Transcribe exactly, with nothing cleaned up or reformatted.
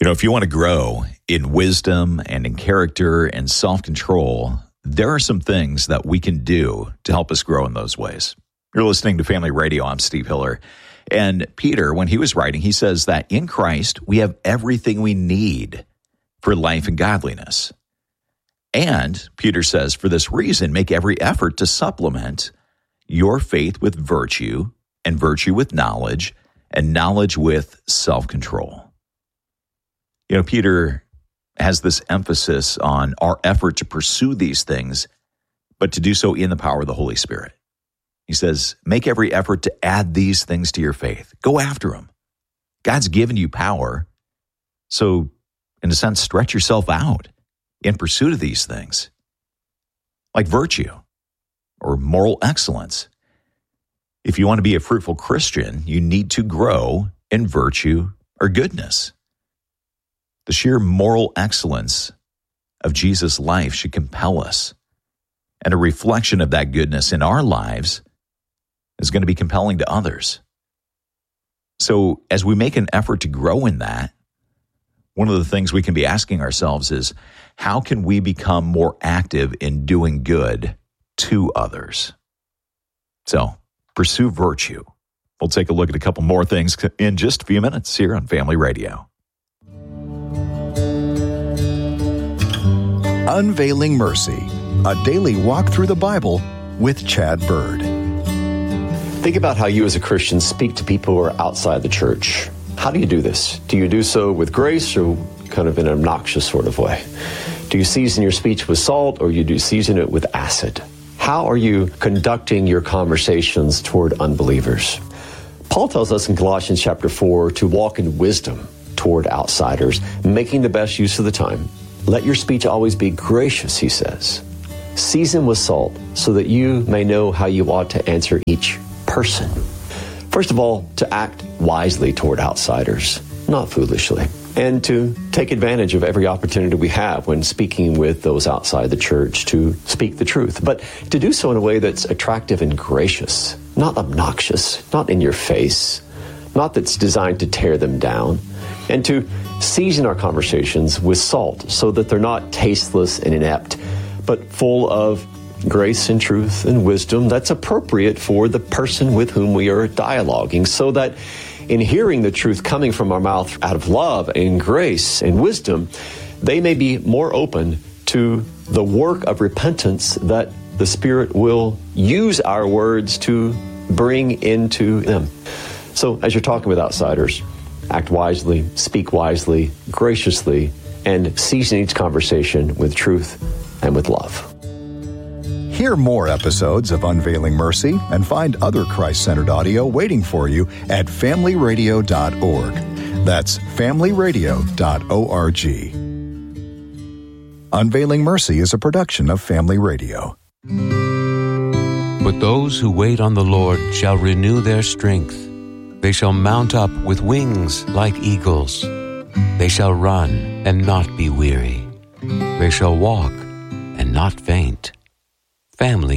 You know, if you want to grow in wisdom and in character and self-control, there are some things that we can do to help us grow in those ways. You're listening to Family Radio. I'm Steve Hiller. And Peter, when he was writing, he says that in Christ, we have everything we need for life and godliness. And Peter says, for this reason, make every effort to supplement your faith with virtue, and virtue with knowledge, and knowledge with self-control. You know, Peter has this emphasis on our effort to pursue these things, but to do so in the power of the Holy Spirit. He says, make every effort to add these things to your faith. Go after them. God's given you power, so in a sense, stretch yourself out in pursuit of these things, like virtue or moral excellence. If you want to be a fruitful Christian, you need to grow in virtue or goodness. The sheer moral excellence of Jesus' life should compel us, and a reflection of that goodness in our lives is going to be compelling to others. So as we make an effort to grow in that, one of the things we can be asking ourselves is, how can we become more active in doing good to others? So pursue virtue. We'll take a look at a couple more things in just a few minutes here on Family Radio. Unveiling Mercy, a daily walk through the Bible with Chad Bird. Think about how you as a Christian speak to people who are outside the church. How do you do this? Do you do so with grace or kind of in an obnoxious sort of way? Do you season your speech with salt or you do season it with acid? How are you conducting your conversations toward unbelievers? Paul tells us in Colossians chapter four to walk in wisdom toward outsiders, making the best use of the time. Let your speech always be gracious, he says. Season with salt so that you may know how you ought to answer each person. First of all, to act wisely toward outsiders, not foolishly, and to take advantage of every opportunity we have when speaking with those outside the church to speak the truth, but to do so in a way that's attractive and gracious, not obnoxious, not in your face, not that's designed to tear them down, and to season our conversations with salt so that they're not tasteless and inept, but full of grace and truth and wisdom that's appropriate for the person with whom we are dialoguing, so that in hearing the truth coming from our mouth out of love and grace and wisdom, they may be more open to the work of repentance that the Spirit will use our words to bring into them. So as you're talking with outsiders, act wisely, speak wisely, graciously, and season each conversation with truth and with love. Hear more episodes of Unveiling Mercy and find other Christ-centered audio waiting for you at family radio dot org. That's family radio dot org. Unveiling Mercy is a production of Family Radio. But those who wait on the Lord shall renew their strength. They shall mount up with wings like eagles. They shall run and not be weary. They shall walk and not faint. Family